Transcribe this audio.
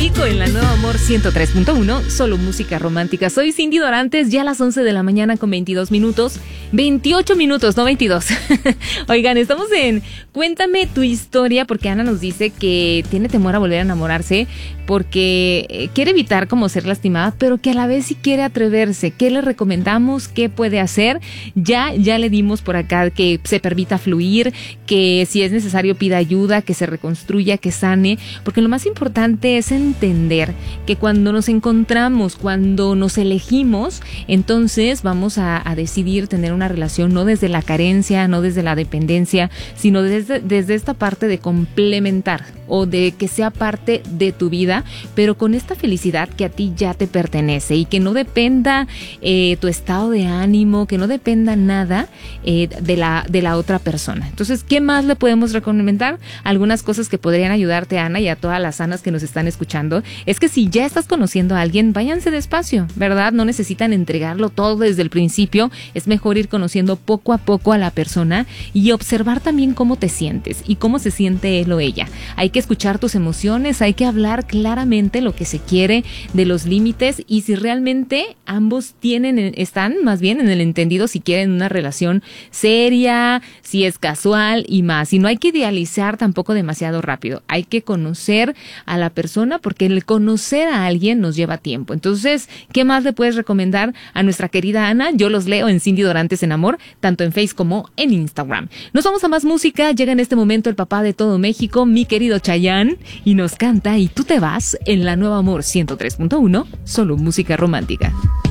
En la Nueva Amor 103.1, solo música romántica. Soy Cindy Dorantes, ya a las 11 de la mañana con 22 minutos. 28 minutos, no 22. Oigan, estamos en Cuéntame tu historia, porque Ana nos dice que tiene temor a volver a enamorarse porque quiere evitar como ser lastimada, pero que a la vez sí quiere atreverse. ¿Qué le recomendamos? ¿Qué puede hacer? Ya le dimos por acá que se permita fluir, que si es necesario pida ayuda, que se reconstruya, que sane, porque lo más importante es entender que cuando nos encontramos, cuando nos elegimos, entonces vamos a decidir tener una relación no desde la carencia, no desde la dependencia, sino desde esta parte de complementar o de que sea parte de tu vida, pero con esta felicidad que a ti ya te pertenece y que no dependa tu estado de ánimo, que no dependa nada de la otra persona. Entonces, ¿qué más le podemos recomendar? Algunas cosas que podrían ayudarte, Ana, y a todas las Anas que nos están escuchando, es que si ya estás conociendo a alguien, váyanse despacio, ¿verdad? No necesitan entregarlo todo desde el principio, es mejor ir conociendo poco a poco a la persona y observar también cómo te sientes y cómo se siente él o ella. Hay que escuchar tus emociones, hay que hablar claramente lo que se quiere, de los límites, y si realmente ambos están más bien en el entendido, si quieren una relación seria, si es casual y más. Y no hay que idealizar tampoco demasiado rápido, hay que conocer a la persona, porque el conocer a alguien nos lleva tiempo. Entonces, ¿qué más le puedes recomendar a nuestra querida Ana? Yo los leo en Cindy Dorantes en Amor, tanto en Facebook como en Instagram. Nos vamos a más música. Llega en este momento el papá de todo México, mi querido Chayanne, y nos canta Y tú te vas en la Nueva Amor 103.1, solo música romántica.